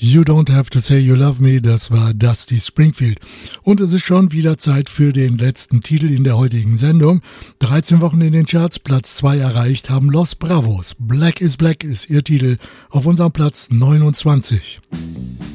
You Don't Have to Say You Love Me, das war Dusty Springfield. Und es ist schon wieder Zeit für den letzten Titel in der heutigen Sendung. 13 Wochen in den Charts, Platz 2 erreicht haben Los Bravos. Black is Black ist ihr Titel auf unserem Platz 29.